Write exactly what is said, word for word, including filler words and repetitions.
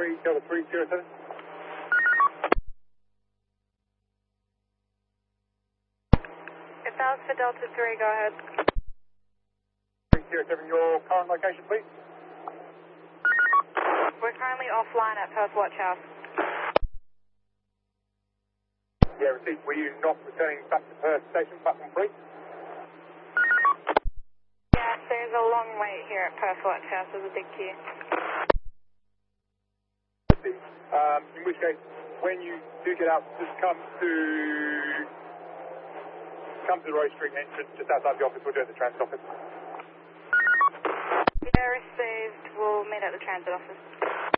three, Delta three zero seven. If that was for Delta three, go ahead. three zero seven, your current location, please. We're currently offline at Perth Watch House. Yeah, received. Were you not returning back to Perth Station, platform three? Yes, there's a long wait here at Perth Watch House. There's a big queue. I see. Um, in which case, when you do get out, just come to come to the Rose Street entrance just outside the office. We'll do it at the transit office. Yeah, received. We'll meet at the transit office.